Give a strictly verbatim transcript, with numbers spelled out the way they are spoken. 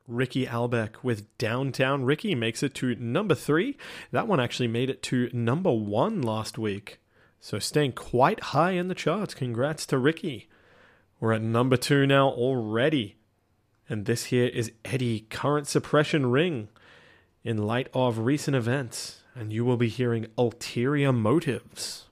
Ricky Albeck with Downtown Ricky makes it to number three. That one actually made it to number one last week. So staying quite high in the charts. Congrats to Ricky. We're at number two now already. And this here is Eddie, Current Suppression Ring, in light of recent events. And you will be hearing Ulterior Motives.